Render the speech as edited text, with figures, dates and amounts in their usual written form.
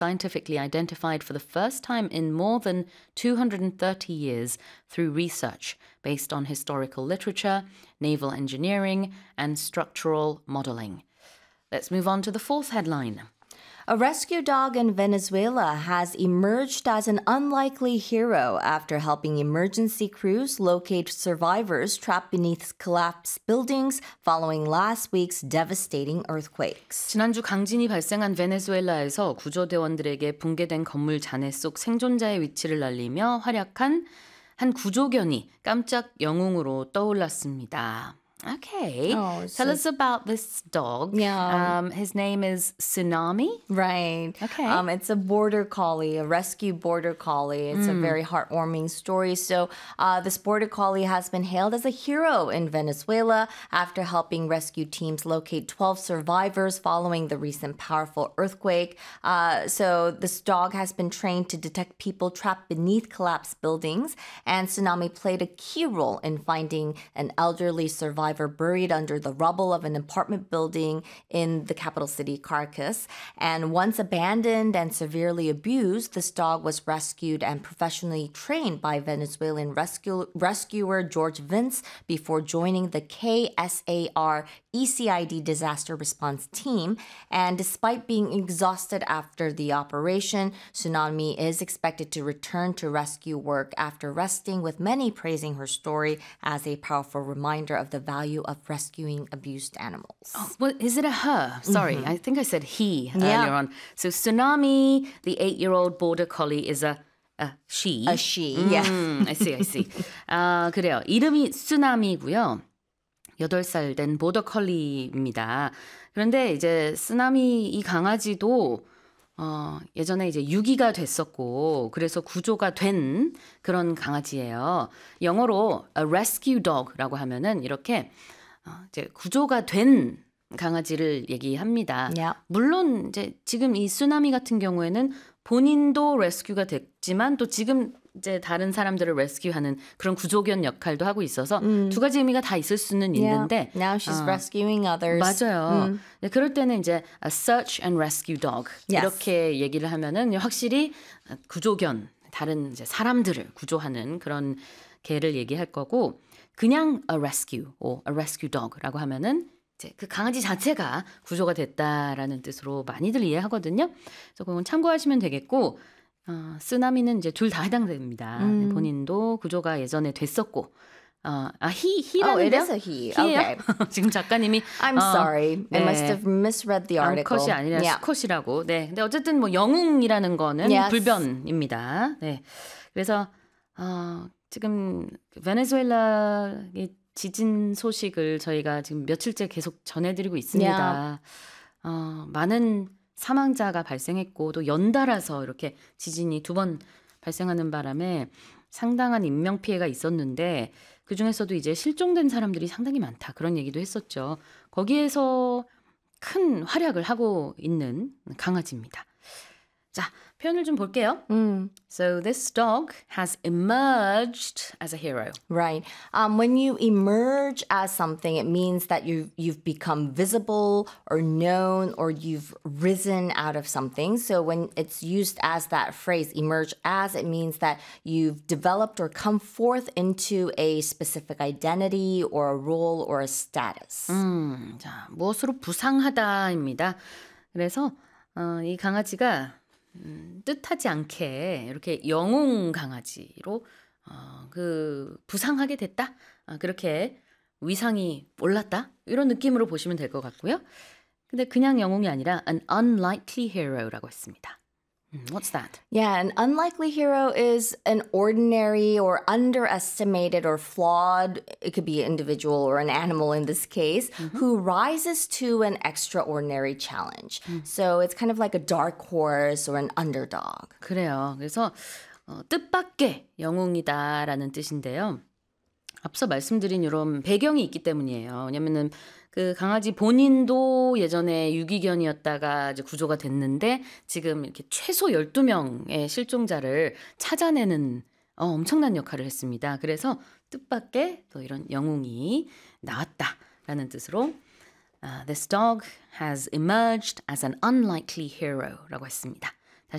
scientifically identified for the first time in more than 230 years through research based on historical literature, naval engineering, and structural modeling. Let's move on to the fourth headline. A rescue dog in Venezuela has emerged as an unlikely hero after helping emergency crews locate survivors trapped beneath collapsed buildings following last week's devastating earthquakes. 지난주 강진이 발생한 베네수엘라에서 구조대원들에게 붕괴된 건물 잔해 속 생존자의 위치를 알리며 활약한 한 구조견이 깜짝 영웅으로 떠올랐습니다. Okay. Tell us about this dog. Yeah. His name is Tsunami. Right. Okay. It's a border collie, a rescue border collie. It's a very heartwarming story. So this border collie has been hailed as a hero in Venezuela after helping rescue teams locate 12 survivors following the recent powerful earthquake. So this dog has been trained to detect people trapped beneath collapsed buildings, and Tsunami played a key role in finding an elderly survivor buried under the rubble of an apartment building in the capital city, Caracas. And once abandoned and severely abused, this dog was rescued and professionally trained by Venezuelan rescuer George Vince before joining the KSAR ECID disaster response team. And despite being exhausted after the operation, Tsunami is expected to return to rescue work after resting, with many praising her story as a powerful reminder of the value of rescuing abused animals. Oh, well, is it a her? Sorry, I think I said he earlier on. So Tsunami, the 8-year-old border collie, is a she. A she, yeah. I see. 그래요. 이름이 쓰나미고요. 8살 된 보더컬리입니다. 그런데 이제 쓰나미 이 강아지도 예전에 이제 유기가 됐었고 그래서 구조가 된 그런 강아지예요. 영어로 a rescue dog라고 하면은 이렇게 이제 구조가 된 강아지를 얘기합니다. Yeah. 물론 이제 지금 이 쓰나미 같은 경우에는 본인도 레스큐가 됐지만 또 지금 이제 다른 사람들을 레스큐하는 그런 구조견 역할도 하고 있어서 두 가지 의미가 다 있을 수는 있는데 Now she's rescuing others. 맞아요. 네, 그럴 때는 이제 a search and rescue dog Yes. 이렇게 얘기를 하면은 확실히 구조견 다른 이제 사람들을 구조하는 그런 개를 얘기할 거고 그냥 a rescue or a rescue dog라고 하면은 이제 그 강아지 자체가 구조가 됐다라는 뜻으로 많이들 이해하거든요. 그래서 그건 참고하시면 되겠고 쓰나미는 이제 둘 다 해당됩니다. 네, 본인도 구조가 예전에 됐었고 he라는데요? Oh, it is a he. Okay. 지금 작가님이 I'm sorry. I must have misread the article. 암컷이 아니라 Yeah. 수컷이라고. 네. 근데 어쨌든 뭐 영웅이라는 거는 Yes. 불변입니다. 네. 그래서 지금 베네수엘라의 지진 소식을 저희가 지금 며칠째 계속 전해드리고 있습니다. 많은 사망자가 발생했고 또 연달아서 이렇게 지진이 2번 발생하는 바람에 상당한 인명피해가 있었는데 그중에서도 이제 실종된 사람들이 상당히 많다. 그런 얘기도 했었죠. 거기에서 큰 활약을 하고 있는 강아지입니다. 자, 표현을 좀 볼게요. So this dog has emerged as a hero. Right. When you emerge as something, it means that you've become visible or known or you've risen out of something. So when it's used as that phrase, emerge as, it means that you've developed or come forth into a specific identity or a role or a status. 자, 무엇으로 부상하다입니다. 그래서 이 강아지가 뜻하지 않게 이렇게 영웅 강아지로 부상하게 됐다. 그렇게 위상이 올랐다. 이런 느낌으로 보시면 될 것 같고요. 근데 그냥 영웅이 아니라 an unlikely hero라고 했습니다. What's that? Yeah, an unlikely hero is an ordinary or underestimated or flawed, it could be an individual or an animal in this case, who rises to an extraordinary challenge. So it's kind of like a dark horse or an underdog. 그래요. 그래서 뜻밖의 영웅이다라는 뜻인데요. 앞서 말씀드린 이런 배경이 있기 때문이에요. 왜냐면은 그 강아지 본인도 예전에 유기견이었다가 이제 구조가 됐는데 지금 이렇게 최소 12명의 실종자를 찾아내는 엄청난 역할을 했습니다. 그래서 뜻밖의 또 이런 영웅이 나왔다라는 뜻으로 This dog has emerged as an unlikely hero라고 했습니다.